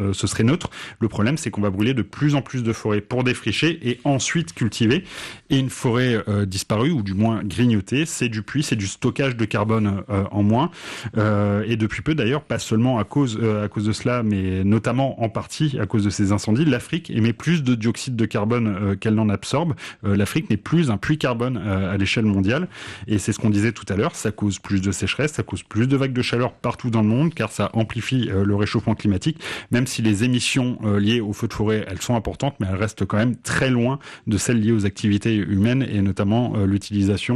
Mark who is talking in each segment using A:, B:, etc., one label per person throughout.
A: ce serait neutre. Le problème, c'est qu'on va brûler de plus en plus de forêts pour défricher et ensuite cultiver. Et une forêt disparue, ou du moins grignotée, c'est du puits, c'est du stockage de carbone en moins. Et depuis peu, d'ailleurs, pas seulement à cause de cela, mais notamment en partie à cause de ces incendies, l'Afrique émet plus de dioxyde de carbone qu'elle n'en absorbe. L'Afrique n'est plus un puits carbone à l'échelle mondiale. Et c'est ce qu'on disait tout à l'heure, ça cause plus de sécheresse, ça cause plus de vagues de chaleur partout dans le monde, car ça amplifie le réchauffement climatique, même si les émissions liées aux feux de forêt, elles sont importantes, mais elles restent quand même très loin de celles liées aux activités humaines, et notamment l'utilisation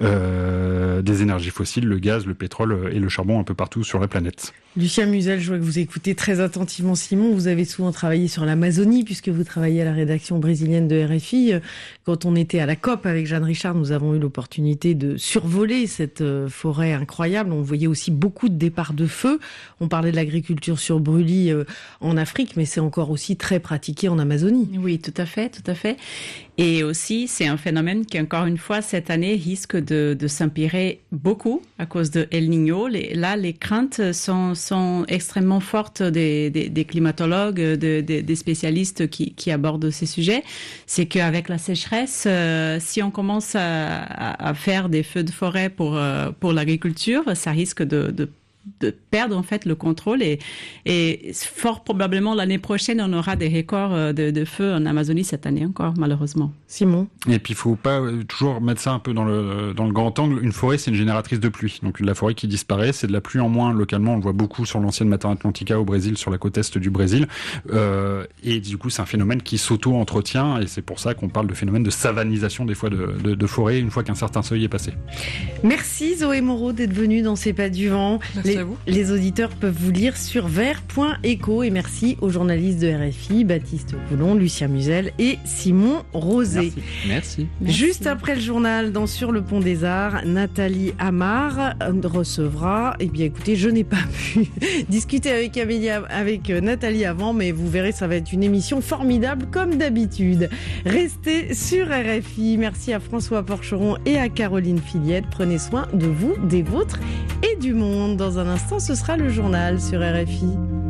A: des énergies fossiles, le gaz, le pétrole et le charbon un peu partout sur la planète.
B: Lucien Musel, je vois que vous écoutez très attentivement Simon. Vous avez souvent travaillé sur l'Amazonie puisque vous travaillez à la rédaction brésilienne de RFI. Quand on était à la COP avec Jeanne Richard, nous avons eu l'opportunité de survoler cette forêt incroyable. On voyait aussi beaucoup de départs de feu. On parlait de l'agriculture sur brûlis en Afrique, mais c'est encore aussi très pratiqué en Amazonie.
C: Oui, tout à fait, tout à fait. Et aussi, c'est un phénomène qui, encore une fois, cette année, risque de s'empirer beaucoup à cause de El Niño. Là, les craintes sont extrêmement fortes des climatologues, des spécialistes qui abordent ces sujets. C'est qu'avec la sécheresse, si on commence à faire des feux de forêt pour l'agriculture, ça risque de perdre en fait le contrôle et fort probablement l'année prochaine on aura des records de feux en Amazonie cette année encore, malheureusement.
B: Simon.
A: Et puis il faut pas toujours mettre ça un peu dans le grand angle. Une forêt, c'est une génératrice de pluie. Donc la forêt qui disparaît, c'est de la pluie en moins localement. On le voit beaucoup sur l'ancienne Mata Atlântica au Brésil, sur la côte est du Brésil. Et du coup, c'est un phénomène qui s'auto-entretient, et c'est pour ça qu'on parle de phénomène de savanisation des fois de forêt une fois qu'un certain seuil est passé.
B: Merci Zoé Moreau d'être venue dans C'est pas du vent. Les auditeurs peuvent vous lire sur vert.eco, et merci aux journalistes de RFI, Baptiste Coulon, Lucien Musel et Simon Rosé.
A: Merci.
B: Juste après le journal dans Sur le Pont des Arts, Nathalie Amar recevra, écoutez, je n'ai pas pu discuter avec Nathalie avant, mais vous verrez, ça va être une émission formidable comme d'habitude. Restez sur RFI. Merci à François Porcheron et à Caroline Filiette. Prenez soin de vous, des vôtres et du monde. Dans un instant, ce sera le journal sur RFI.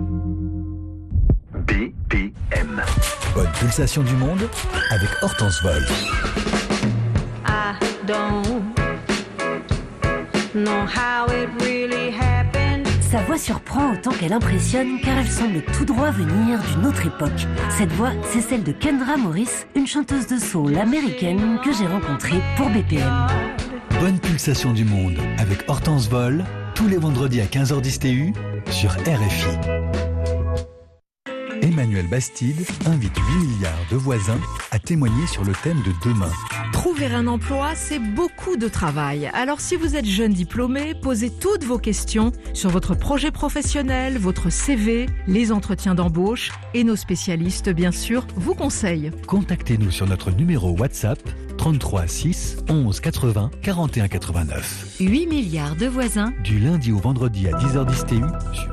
D: BPM. Bonne pulsation du monde avec Hortense Vol.
E: I don't know how it really happened.
F: Sa voix surprend autant qu'elle impressionne, car elle semble tout droit venir d'une autre époque. Cette voix, c'est celle de Kendra Morris, une chanteuse de soul américaine que j'ai rencontrée pour BPM.
D: Bonne pulsation du monde avec Hortense Vol, tous les vendredis à 15h10 TU sur RFI. Emmanuel Bastide invite 8 milliards de voisins à témoigner sur le thème de demain.
G: Trouver un emploi, c'est beaucoup de travail. Alors si vous êtes jeune diplômé, posez toutes vos questions sur votre projet professionnel, votre CV, les entretiens d'embauche, et nos spécialistes, bien sûr, vous conseillent.
D: Contactez-nous sur notre numéro WhatsApp 33 6 11 80 41 89.
F: 8 milliards de voisins.
D: Du lundi au vendredi à 10h10 TU sur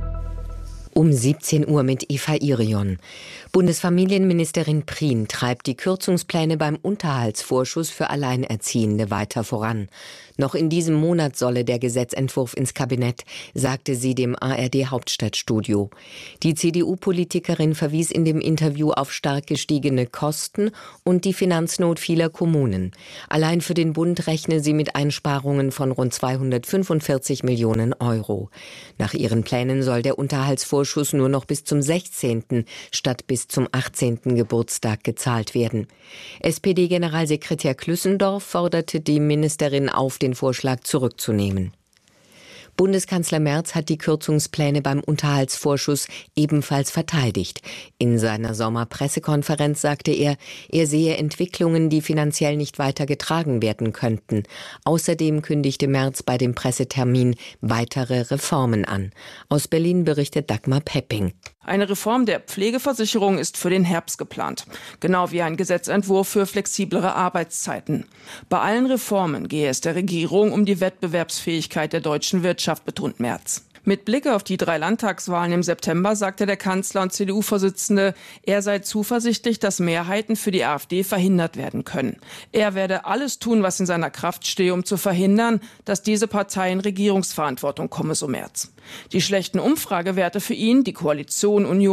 H: Um 17 Uhr mit Eva Irion. Bundesfamilienministerin Prien treibt die Kürzungspläne beim Unterhaltsvorschuss für Alleinerziehende weiter voran. Noch in diesem Monat solle der Gesetzentwurf ins Kabinett, sagte sie dem ARD-Hauptstadtstudio. Die CDU-Politikerin verwies in dem Interview auf stark gestiegene Kosten und die Finanznot vieler Kommunen. Allein für den Bund rechne sie mit Einsparungen von rund 245 Millionen Euro. Nach ihren Plänen soll der Unterhaltsvorschuss nur noch bis zum 16. statt bis zum 18. Geburtstag gezahlt werden. SPD-Generalsekretär Klüssendorf forderte die Ministerin auf, den Vorschlag zurückzunehmen. Bundeskanzler Merz hat die Kürzungspläne beim Unterhaltsvorschuss ebenfalls verteidigt. In seiner Sommerpressekonferenz sagte er sehe Entwicklungen, die finanziell nicht weiter getragen werden könnten. Außerdem kündigte Merz bei dem Pressetermin weitere Reformen an. Aus Berlin berichtet Dagmar Pepping.
I: Eine Reform der Pflegeversicherung ist für den Herbst geplant, genau wie ein Gesetzentwurf für flexiblere Arbeitszeiten. Bei allen Reformen gehe es der Regierung um die Wettbewerbsfähigkeit der deutschen Wirtschaft, betont Merz. Mit Blick auf die 3 Landtagswahlen im September sagte der Kanzler und CDU-Vorsitzende, er sei zuversichtlich, dass Mehrheiten für die AfD verhindert werden können. Er werde alles tun, was in seiner Kraft stehe, um zu verhindern, dass diese Partei in Regierungsverantwortung komme, so Merz. Die schlechten Umfragewerte für ihn, die Koalition Union